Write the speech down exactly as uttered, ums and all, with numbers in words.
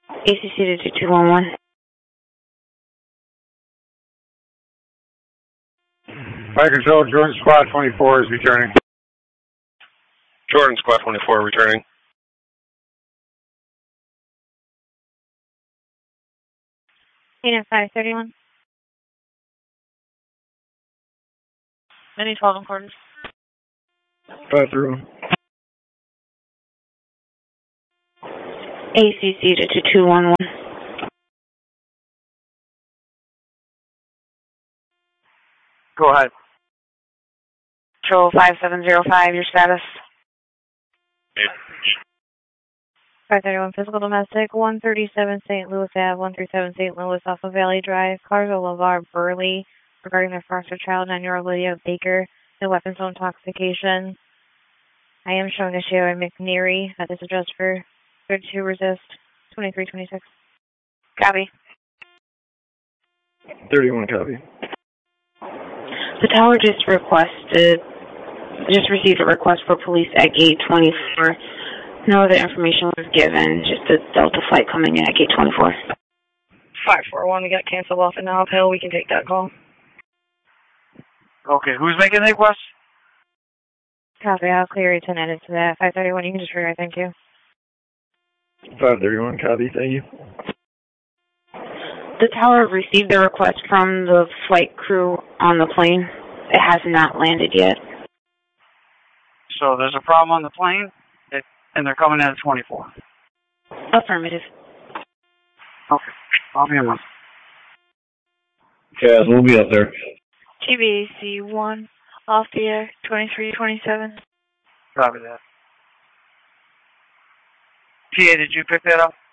A C C to two two one one. Fire Control, Jordan Squad twenty-four is returning. Jordan Squad twenty-four returning. Unit five thirty-one. Many twelve and quarters. five thirty-one. A C C to two two one one. Go ahead. Control five seven zero five, your status? five thirty-one physical domestic, one thirty-seven Saint Louis Ave, one thirty-seven Saint Louis off of Valley Drive. Cars of LeVar Burley regarding their foster child, nine-year-old Lydia Baker, and weapons of intoxication. I am showing issue in McNeary at this address for thirty-two resist, twenty-three twenty-six. Copy. thirty-one copy. The tower just requested, just received a request for police at gate twenty-four. No other information was given, just a Delta flight coming in at gate twenty-four. five four one, we got canceled off in Alp Hill. We can take that call. Okay, who's making the request? Copy, I'll clear you ten edits to that. five thirty-one, you can just read, thank you. five thirty-one copy, thank you. The tower received the request from the flight crew on the plane. It has not landed yet. So there's a problem on the plane, it, and they're coming in at twenty-four. Affirmative. Okay, I'll be in one. Chaz, we'll be up there. T B A C one, off the air, twenty-three twenty-seven. Copy that. T A, did you pick that up?